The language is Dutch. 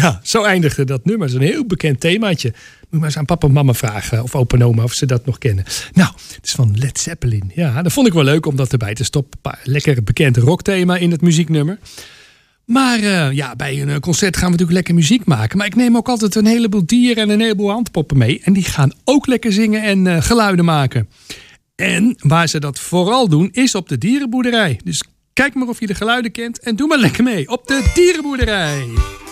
Ja, zo eindigde dat nummer. Dat is een heel bekend themaatje. Moet je maar eens aan papa en mama vragen of opa en oma of ze dat nog kennen. Nou, het is van Led Zeppelin. Ja, dat vond ik wel leuk om dat erbij te stoppen. Lekker bekend rockthema in het muzieknummer. Maar bij een concert gaan we natuurlijk lekker muziek maken. Maar ik neem ook altijd een heleboel dieren en een heleboel handpoppen mee. En die gaan ook lekker zingen en geluiden maken. En waar ze dat vooral doen is op de dierenboerderij. Dus kijk maar of je de geluiden kent en doe maar lekker mee op de dierenboerderij.